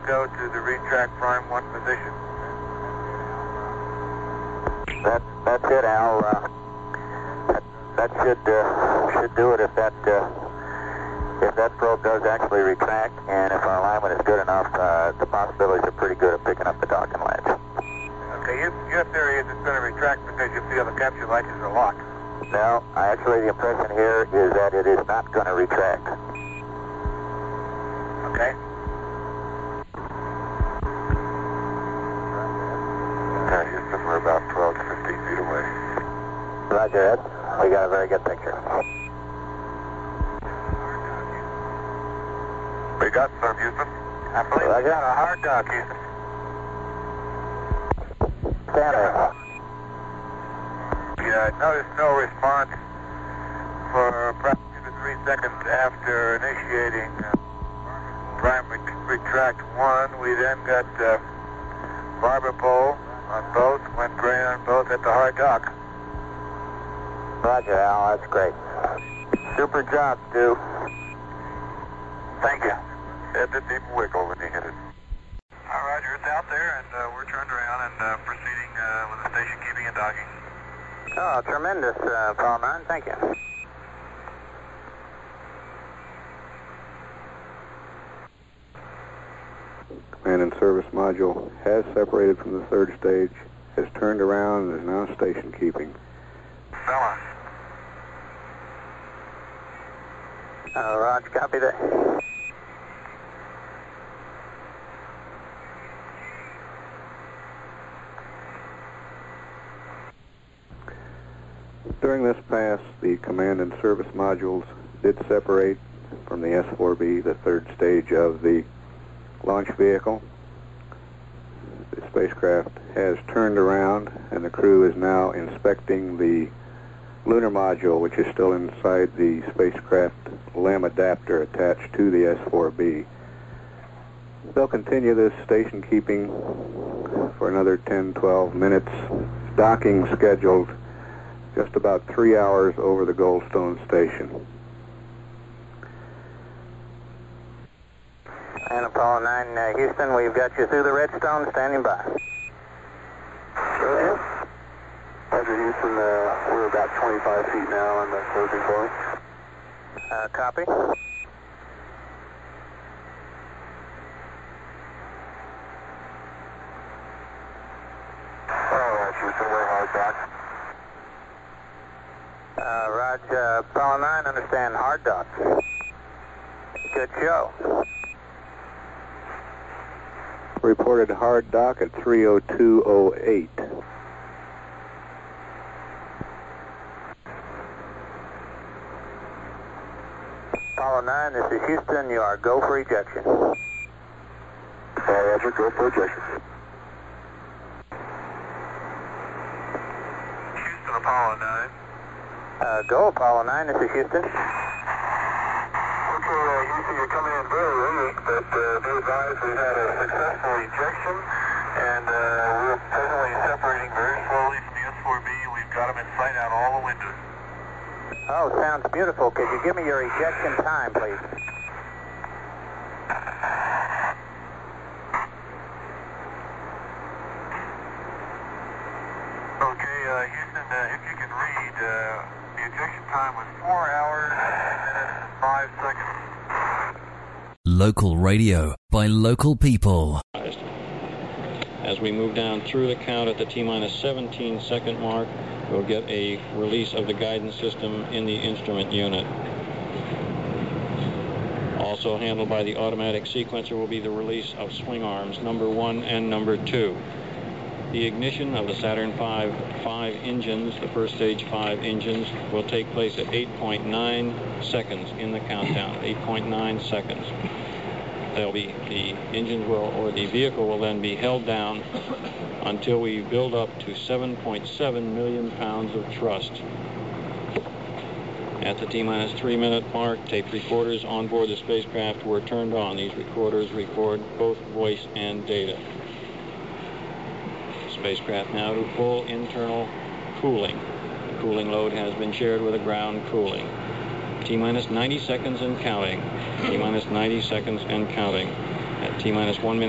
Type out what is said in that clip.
go to the retract prime 1 position. That's it, Al. That should do it if that probe does actually retract, and if our alignment is good enough, the possibilities are pretty good of picking up the docking latch. Okay, your theory is it's going to retract because you feel the capture latches are locked. No, actually the impression here is that it is not going to retract. Okay. Houston, we're about 12 to 15 feet away. Roger, Ed. We got a very good picture. We got some, Houston. I believe we got a hard dock, Houston. Center. Yeah, I noticed no response for approximately 3 seconds after initiating prime retract 1. We then got barber pole on both, went gray on both at the hard dock. Roger, Al. That's great. Super job, Stu. Thank you. It didn't even wiggle when he hit it. Roger, it's out there, and we're turned around and proceeding with the station keeping and docking. Oh, tremendous, Paul 9. Thank you. Command and service module has separated from the third stage, has turned around, and is now station keeping. Fella. Roger, copy that. During this pass, the command and service modules did separate from the S-4B, the third stage of the launch vehicle. The spacecraft has turned around, and the crew is now inspecting the lunar module, which is still inside the spacecraft LEM adapter attached to the S-4B. They'll continue this station keeping for another 10-12 minutes. Docking scheduled just about 3 hours over the Goldstone station. And Apollo 9, Houston, we've got you through the Redstone, standing by. Roger, Houston, we're about 25 feet now on the closing point. Copy. Alright, Houston, we're hard dock. Roger, Apollo 9, understand hard dock. Good show. Reported hard dock at 3:02:08. Apollo 9, this is Houston. You are go for ejection. Roger, go for ejection. Houston, Apollo 9. Go, Apollo 9, this is Houston. Okay, Houston, you're coming in very late, but be advised we've had a successful ejection, and we're presently separating very slowly from the S-4B. We've got them in sight out all the windows. Oh, sounds beautiful. Could you give me your ejection time, please? Okay, Houston, if you can read, the ejection time was 4 hours, 10 minutes, and 5 seconds. Local radio by local people. As we move down through the count at the T-minus 17 second mark, we'll get a release of the guidance system in the instrument unit. Also handled by the automatic sequencer will be the release of swing arms number 1 and number 2. The ignition of the Saturn V 5 engines, the first stage 5 engines, will take place at 8.9 seconds in the countdown, 8.9 seconds. The engines the vehicle will then be held down until we build up to 7.7 million pounds of thrust. At the T-minus 3 minute mark, tape recorders on board the spacecraft were turned on. These recorders record both voice and data. Spacecraft now to full internal cooling. The cooling load has been shared with the ground cooling. T-minus 90 seconds and counting. T-minus 90 seconds and counting. At T-minus 1 minute.